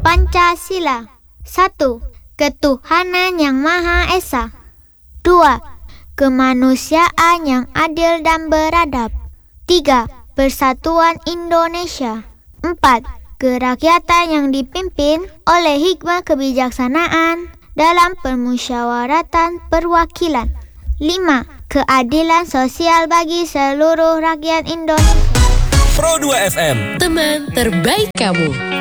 Pancasila. 1. Ketuhanan yang Maha Esa. 2. Kemanusiaan yang adil dan beradab. 3. Persatuan Indonesia. 4. Kerakyatan yang dipimpin oleh hikmah kebijaksanaan dalam permusyawaratan perwakilan. 5. Keadilan sosial bagi seluruh rakyat Indonesia. Pro 2 FM, Teman terbaik kamu.